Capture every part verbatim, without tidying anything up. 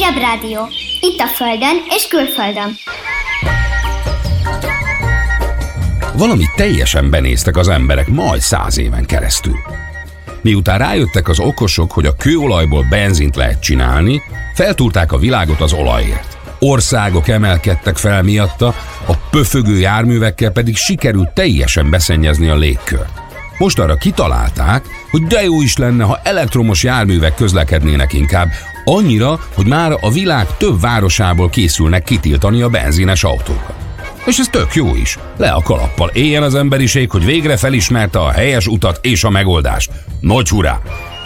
Zsebrádió. Itt a földön és külföldön. Valamit teljesen benéztek az emberek majd száz éven keresztül. Miután rájöttek az okosok, hogy a kőolajból benzint lehet csinálni, feltúrták a világot az olajért. Országok emelkedtek fel miatta, a pöfögő járművekkel pedig sikerült teljesen beszennyezni a légkört. Most arra kitalálták, hogy de jó is lenne, ha elektromos járművek közlekednének inkább, annyira, hogy már a világ több városából készülnek kitiltani a benzines autókat. És ez tök jó is. Le a kalappal, éljen az emberiség, hogy végre felismerte a helyes utat és a megoldást. Nagy hurrá!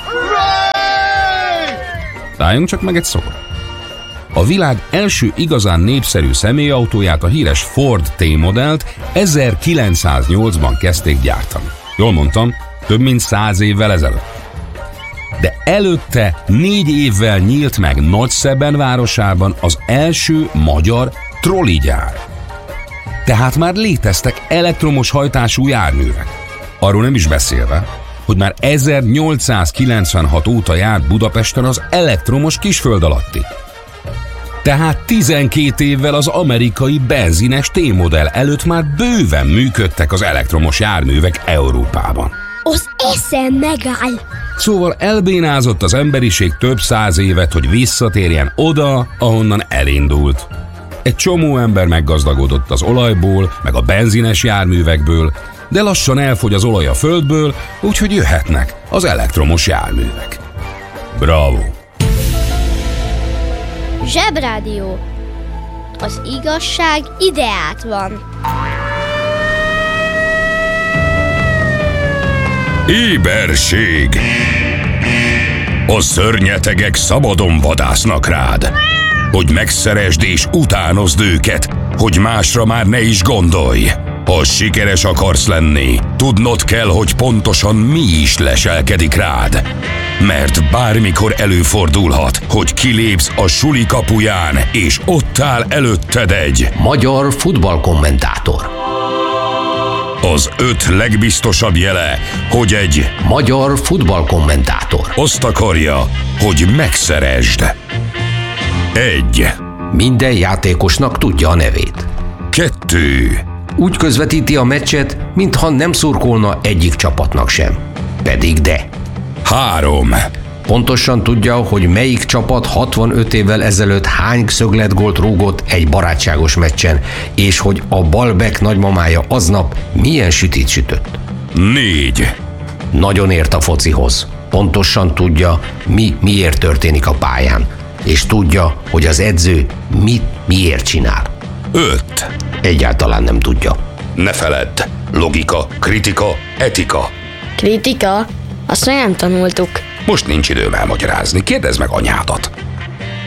Álljunk csak meg egy szóra. A világ első igazán népszerű személyautóját, a híres Ford T-modellt ezerkilencszáznyolcban kezdték gyártani. Jól mondtam, több mint száz évvel ezelőtt. De előtte négy évvel nyílt meg Nagyszeben városában az első magyar trolligyár. Tehát már léteztek elektromos hajtású járművek. Arról nem is beszélve, hogy már ezernyolcszázkilencvenhat óta járt Budapesten az elektromos kisföld alatti. Tehát tizenkét évvel az amerikai benzines T-modell előtt már bőven működtek az elektromos járművek Európában. Az eszem megáll! Szóval elbénázott az emberiség több száz évet, hogy visszatérjen oda, ahonnan elindult. Egy csomó ember meggazdagodott az olajból, meg a benzines járművekből, de lassan elfogy az olaj a földből, úgyhogy jöhetnek az elektromos járművek. Bravo! Zsebrádió. Az igazság ideát van. Éberség! A szörnyetegek szabadon vadásznak rád, hogy megszeresd és utánozd őket, hogy másra már ne is gondolj. Ha sikeres akarsz lenni, tudnod kell, hogy pontosan mi is leselkedik rád. Mert bármikor előfordulhat, hogy kilépsz a suli kapuján, és ott áll előtted egy magyar futballkommentátor. Az öt legbiztosabb jele, hogy egy magyar futballkommentátor azt akarja, hogy megszeresd. Egy. Minden játékosnak tudja a nevét. Kettő. Úgy közvetíti a meccset, mintha nem szurkolna egyik csapatnak sem. Pedig de. Három. Pontosan tudja, hogy melyik csapat hatvanöt évvel ezelőtt hány szögletgólt rúgott egy barátságos meccsen, és hogy a balbek nagymamája aznap milyen sütit sütött. Négy. Nagyon ért a focihoz. Pontosan tudja, mi miért történik a pályán, és tudja, hogy az edző mit miért csinál. Öt. Egyáltalán nem tudja. Ne feledd, logika, kritika, etika. Kritika? Azt még nem tanultuk. Most nincs időm elmagyarázni, kérdezd meg anyádat.